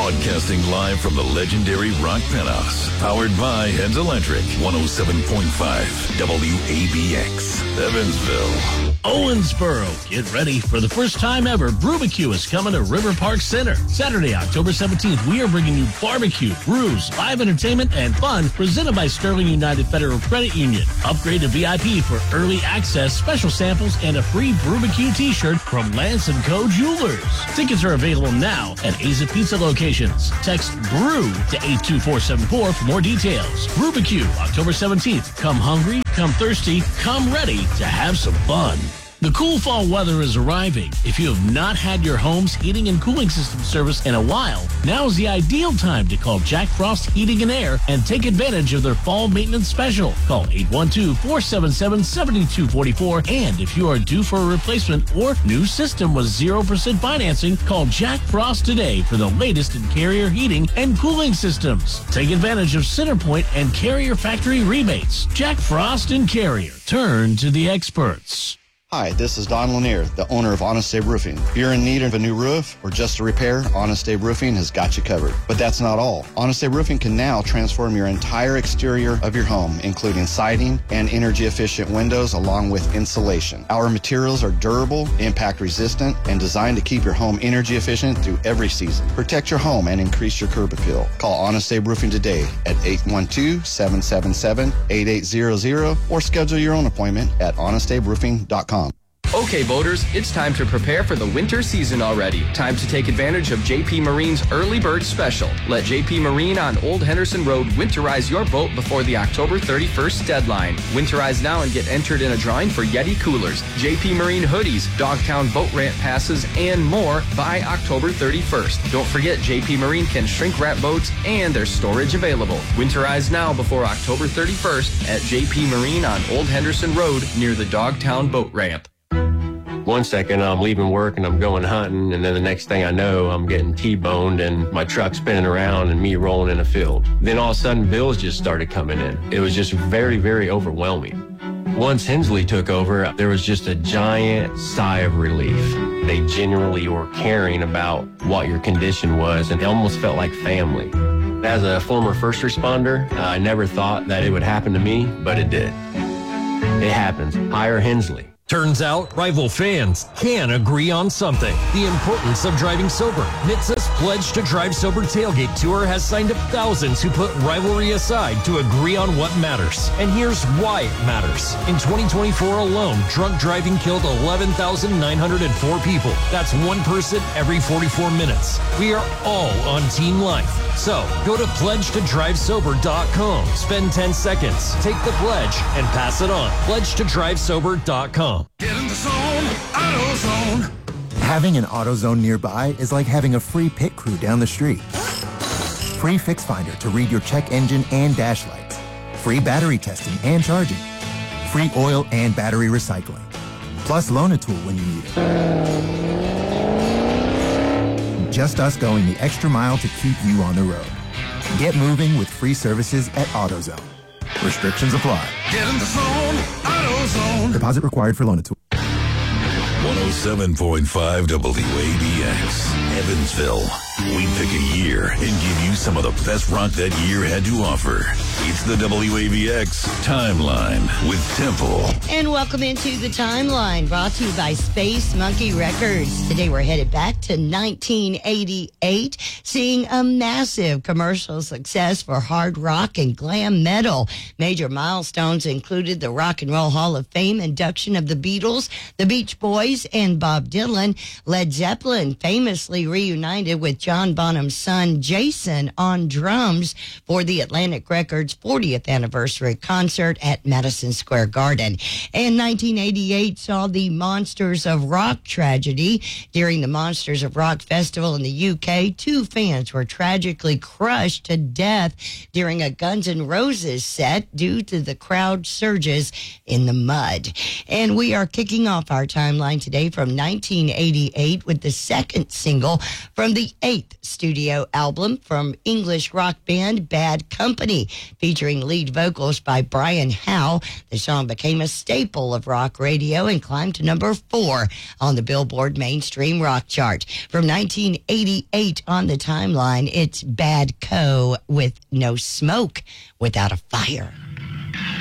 Broadcasting live from the legendary Rock Penthouse. Powered by Heads Electric. 107.5 WABX. Evansville. Owensboro. Get ready for the first time ever. Brewbecue is coming to River Park Center. Saturday, October 17th, we are bringing you barbecue, brews, live entertainment, and fun presented by Sterling United Federal Credit Union. Upgrade to VIP for early access, special samples, and a free Brewbecue t-shirt from Lance & Co. Jewelers. Tickets are available now at Aza Pizza locations. Text BREW to 82474 for more details. Brewbecue, October 17th. Come hungry, come thirsty, come ready to have some fun. The cool fall weather is arriving. If you have not had your home's heating and cooling system serviced in a while, now is the ideal time to call Jack Frost Heating and Air and take advantage of their fall maintenance special. Call 812-477-7244. And if you are due for a replacement or new system with 0% financing, call Jack Frost today for the latest in Carrier heating and cooling systems. Take advantage of Centerpoint and Carrier factory rebates. Jack Frost and Carrier. Turn to the experts. Hi, this is Don Lanier, the owner of Honest Abe Roofing. If you're in need of a new roof or just a repair, Honest Abe Roofing has got you covered. But that's not all. Honest Abe Roofing can now transform your entire exterior of your home, including siding and energy-efficient windows along with insulation. Our materials are durable, impact-resistant, and designed to keep your home energy-efficient through every season. Protect your home and increase your curb appeal. Call Honest Abe Roofing today at 812-777-8800 or schedule your own appointment at honestaberoofing.com. Okay, boaters, it's time to prepare for the winter season already. Time to take advantage of JP Marine's Early Bird Special. Let JP Marine on Old Henderson Road winterize your boat before the October 31st deadline. Winterize now and get entered in a drawing for Yeti coolers, JP Marine hoodies, Dogtown boat ramp passes, and more by October 31st. Don't forget, JP Marine can shrink wrap boats and there's storage available. Winterize now before October 31st at JP Marine on Old Henderson Road near the Dogtown boat ramp. One second I'm leaving work and I'm going hunting, and then the next thing I know I'm getting T-boned and my truck spinning around and me rolling in a field. Then all of a sudden bills just started coming in. It was just very, very overwhelming. Once Hensley took over, there was just a giant sigh of relief. They genuinely were caring about what your condition was, and it almost felt like family. As a former first responder, I never thought that it would happen to me, but it did. It happens. Hire Hensley. Turns out, rival fans can agree on something. The importance of driving sober. NHTSA's Pledge to Drive Sober Tailgate Tour has signed up thousands who put rivalry aside to agree on what matters. And here's why it matters. In 2024 alone, drunk driving killed 11,904 people. That's one person every 44 minutes. We are all on Team Life. So, go to pledgetodrivesober.com. Spend 10 seconds, take the pledge, and pass it on. pledgetodrivesober.com. Get in the zone, AutoZone. Having an AutoZone nearby is like having a free pit crew down the street. Free Fix Finder to read your check engine and dash lights. Free battery testing and charging. Free oil and battery recycling. Plus Loan-A-Tool when you need it. Just us going the extra mile to keep you on the road. Get moving with free services at AutoZone. Restrictions apply. Get in the zone, AutoZone. Deposit required for Loan-A-Tool. 107.5 WABX, Evansville. We pick a year and give you some of the best rock that year had to offer. It's the WABX Timeline with Temple. And welcome into the Timeline, brought to you by Space Monkey Records. Today we're headed back to 1988, seeing a massive commercial success for hard rock and glam metal. Major milestones included the Rock and Roll Hall of Fame induction of the Beatles, the Beach Boys, and Bob Dylan. Led Zeppelin famously reunited with John Bonham's son Jason on drums for the Atlantic Records 40th anniversary concert at Madison Square Garden. And 1988 saw the Monsters of Rock tragedy. During the Monsters of Rock Festival in the UK, 2 fans were tragically crushed to death during a Guns N' Roses set due to the crowd surges in the mud. And we are kicking off our timeline today from 1988 with the second single from the 8th studio album from English rock band Bad Company, featuring lead vocals by Brian Howe. The song became a staple of rock radio and climbed to number 4 on the Billboard Mainstream Rock Chart. From 1988 on the timeline, it's Bad Co. with No Smoke Without a Fire.